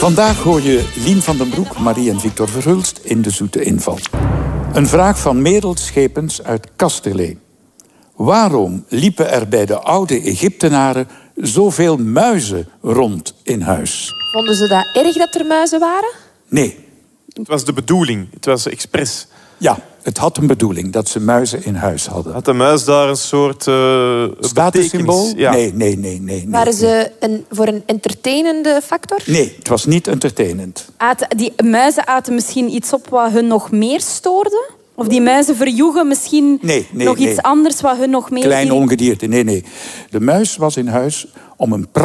Vandaag hoor je Lien van den Broek, Marie en Victor Verhulst in De Zoete Inval. Een vraag van Merel Schepens uit Kasterlee. Waarom liepen er bij de oude Egyptenaren zoveel muizen rond in huis? Vonden ze dat erg dat er muizen waren? Nee. Het was de bedoeling. Het was expres. Ja, het had een bedoeling dat ze muizen in huis hadden. Had de muis daar een soort statussymbool? Ja. Nee. Waren ze voor een entertainende factor? Nee, het was niet entertainend. Die muizen aten misschien iets op wat hun nog meer stoorde? Of die muizen verjoegen misschien iets anders wat hun nog meer... Klein ongedierte, nee. De muis was in huis om een